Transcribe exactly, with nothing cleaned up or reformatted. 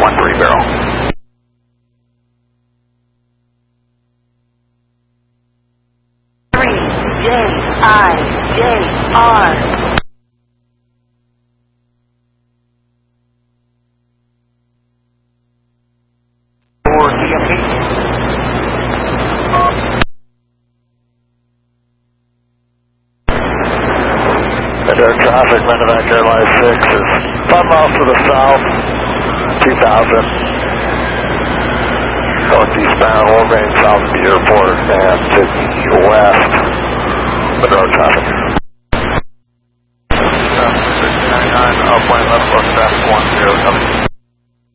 one three barrel. three J I J R. For D M P. Air traffic, Medevac Airline six is five miles to the south, two thousand. Northeastbound, will remain south of the airport and to the west, the door traffic. six nine nine, upwind left, left, traffic one zero,